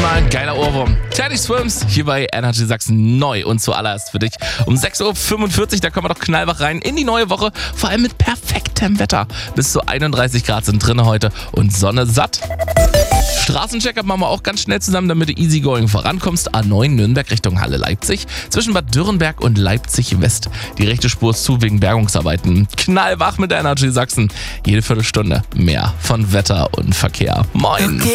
Mal ein geiler Ohrwurm. Teddy Swims hier bei Energy Sachsen neu und zuallererst für dich um 6.45 Uhr, da kommen wir doch knallwach rein in die neue Woche, vor allem mit perfektem Wetter. Bis zu 31 Grad sind drin heute und Sonne satt. Straßencheck-up machen wir auch ganz schnell zusammen, damit du easygoing vorankommst. A9 Nürnberg Richtung Halle Leipzig. Zwischen Bad Dürrenberg und Leipzig West. Die rechte Spur ist zu wegen Bergungsarbeiten. Knallwach mit der Energy Sachsen. Jede Viertelstunde mehr von Wetter und Verkehr. Moin!